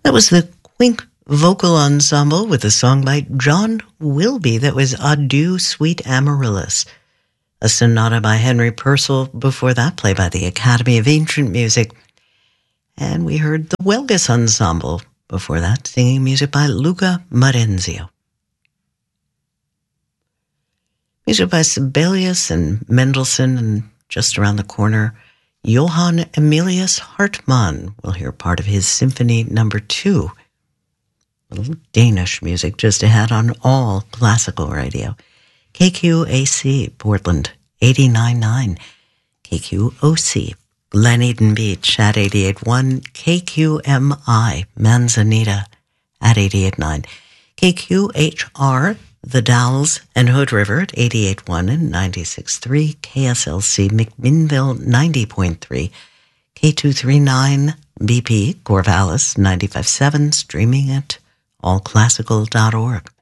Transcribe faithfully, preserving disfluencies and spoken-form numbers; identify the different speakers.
Speaker 1: That was the Quink Vocal Ensemble with a song by John Wilby that was Adieu, Sweet Amaryllis, a sonata by Henry Purcell, before that played by the Academy of Ancient Music. And we heard the Welgus Ensemble before that, singing music by Luca Marenzio. Music by Sibelius and Mendelssohn, and just around the corner, Johann Emilius Hartmann. We'll hear part of his Symphony Number Two. A little Danish music just ahead on All Classical Radio. K Q A C, Portland, eighty-nine point nine. K Q O C, Glen Eden Beach at eighty-eight point one. K Q M I, Manzanita at eighty-eight point nine. K Q H R, The Dalles and Hood River at eighty-eight point one and ninety-six point three. K S L C, McMinnville, ninety point three. K two thirty-nine, B P, Corvallis, ninety-five point seven. Streaming at all classical dot org.